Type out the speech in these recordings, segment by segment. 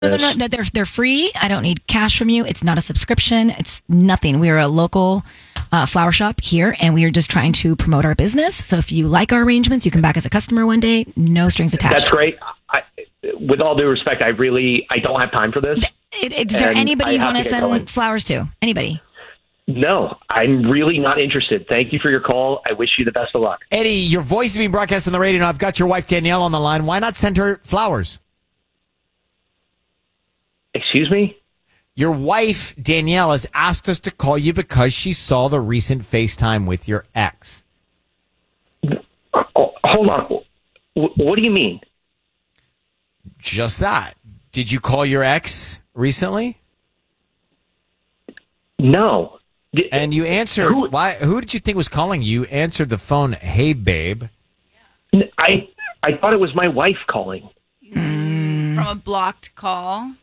No, they're free. I don't need cash from you. It's not a subscription. It's nothing. We are a local flower shop here, and we are just trying to promote our business. So if you like our arrangements, you come back as a customer one day. No strings attached. That's great. With all due respect, I don't have time for this. Is there anybody you want to send flowers to? Anybody? No, I'm really not interested. Thank you for your call. I wish you the best of luck. Eddie, your voice is being broadcast on the radio. Now I've got your wife, Danielle, on the line. Why not send her flowers? Excuse me? Your wife, Danielle, has asked us to call you because she saw the recent FaceTime with your ex. Oh, hold on. What do you mean? Just that. Did you call your ex recently? No. And you answered. Who did you think was calling you? You answered the phone, "Hey, babe." I thought it was my wife calling. From a blocked call.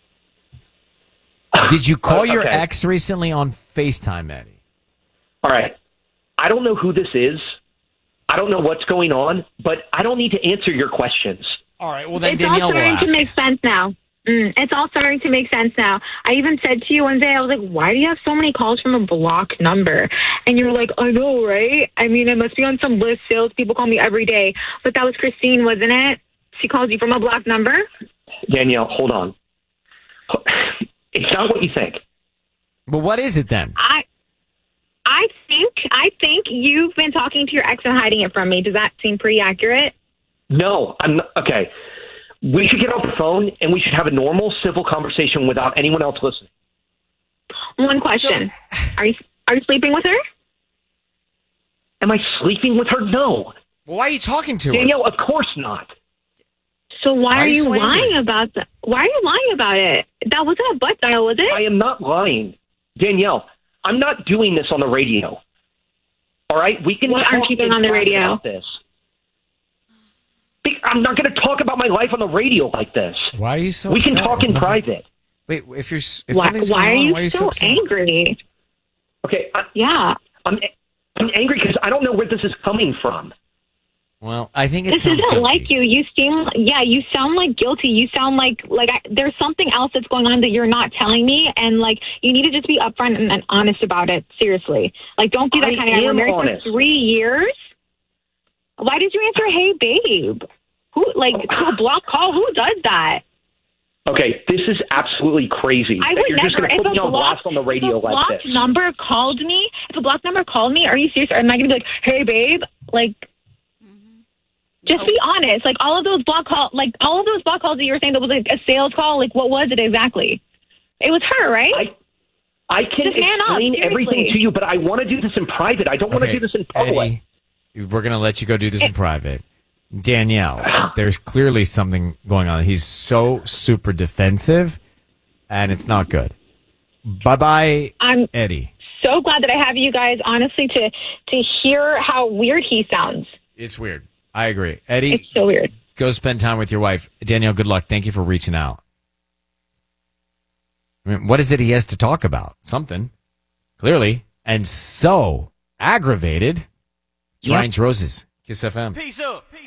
Did you call your ex recently on FaceTime, Eddie? All right. I don't know who this is. I don't know what's going on, but I don't need to answer your questions. All right. Well, then Danielle will ask. It's all starting to make sense now. It's all starting to make sense now. I even said to you one day, I was like, why do you have so many calls from a blocked number? And you were like, I know, right? I mean, it must be on some list. Salespeople call me every day. But that was Christine, wasn't it? She calls you from a blocked number? Danielle, hold on. It's not what you think. Well, what is it then? I think you've been talking to your ex and hiding it from me. Does that seem pretty accurate? No, I'm not. Okay. We should get off the phone and we should have a normal civil conversation without anyone else listening. One question. Are you sleeping with her? Am I sleeping with her? No. Well, why are you talking to her? Danielle, of course not. So why are you lying about that? Why are you lying about it? That wasn't a butt dial, was it? I am not lying. Danielle, I'm not doing this on the radio. All right? We can What aren't you doing on the radio? About this. I'm not going to talk about my life on the radio like this. Why are you so We can upset? talk in private. Wait, why are you so angry? Okay. Yeah. I'm angry because I don't know where this is coming from. Well, I think this sounds isn't guilty. like you. You sound like guilty. You sound like there's something else that's going on that you're not telling me, and you need to just be upfront and honest about it. Seriously, don't do that kind of. We're married for 3 years. Why did you answer, "Hey, babe"? Who to a block call? Who does that? Okay, this is absolutely crazy. I would You're never. just going to put me on blast on the radio like this. If a blocked number called me, are you serious? Or am I going to be like, "Hey, babe"? Just be honest. All of those block calls that you were saying that was a sales call. What was it exactly? It was her, right? I can explain everything to you, but I want to do this in private. I don't want to do this in public. Eddie, we're going to let you go do this in private. Danielle, there's clearly something going on. He's so super defensive, and it's not good. Bye-bye, Eddie. So glad that I have you guys, honestly, to hear how weird he sounds. It's weird. I agree. Eddie, it's so weird. Go spend time with your wife. Danielle, good luck. Thank you for reaching out. I mean, what is it he has to talk about? Something. Clearly. And so aggravated. It's Ryan's Roses. Kiss FM. Peace up.